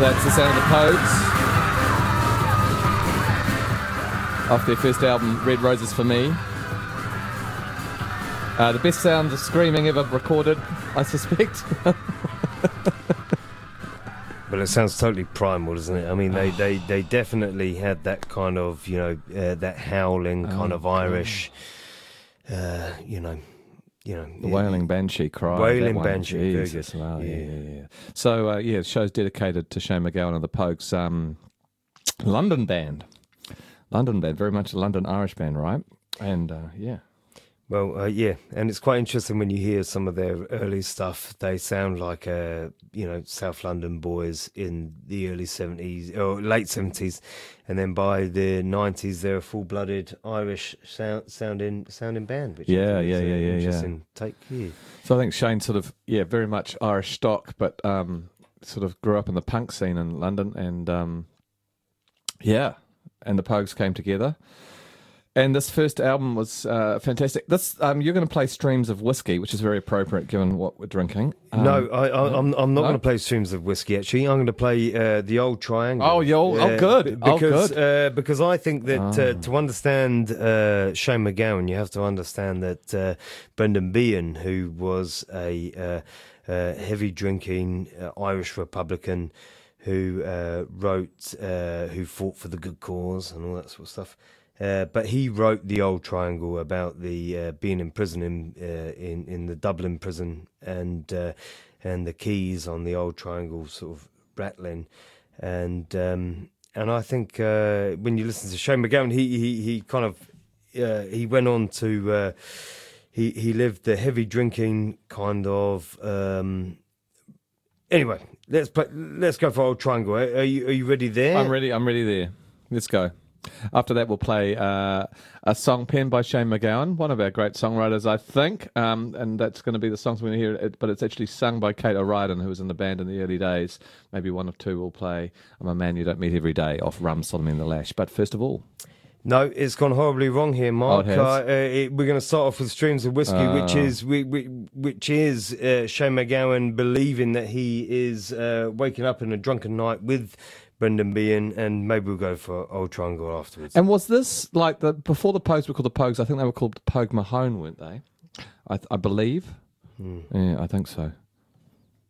That's the sound of the Pogues off their first album, Red Roses for Me. The best sound of screaming ever recorded, I suspect. But it sounds totally primal, doesn't it? I mean, they definitely had that kind of, that howling kind of Irish, The wailing banshee cry. Wailing banshee, very Jesus. good. Wow, yeah. So, the show's dedicated to Shane MacGowan and the Pogues. London band, very much a London Irish band, right? And, Well, and it's quite interesting when you hear some of their early stuff. They sound like, South London boys in the early 70s or late 70s, and then by the 90s they're a full-blooded Irish sounding band. Which interesting take here. So I think Shane sort of, very much Irish stock, but sort of grew up in the punk scene in London, and and the Pogues came together. And this first album was fantastic. This you're going to play Streams of Whiskey, which is very appropriate given what we're drinking. I'm not going to play Streams of Whiskey. Actually, I'm going to play the Old Triangle. Good. Because I think that to understand Shane MacGowan, you have to understand that Brendan Behan, who was a heavy drinking Irish Republican, who who fought for the good cause and all that sort of stuff. But he wrote The Old Triangle about the being in prison in the Dublin prison and the keys on the Old Triangle sort of rattling, and I think when you listen to Shane MacGowan, he kind of he went on to he lived the heavy drinking kind of. Anyway, let's go for Old Triangle. Are you ready there? I'm ready there. Let's go. After that, we'll play a song penned by Shane MacGowan, one of our great songwriters, I think, and that's going to be the songs we're going to hear, but it's actually sung by Kate O'Riordan, who was in the band in the early days. Maybe one or two will play I'm a Man You Don't Meet Every Day off Rum, Sodomy and the Lash. But first of all... No, it's gone horribly wrong here, Mark. We're going to start off with Streams of Whiskey, which is Shane MacGowan believing that he is waking up in a drunken night with Brendan Behan, and maybe we'll go for Old Triangle afterwards. And was this like before the Pogues were called the Pogues? I think they were called Pogue Mahone, weren't they? I believe. Yeah, I think so.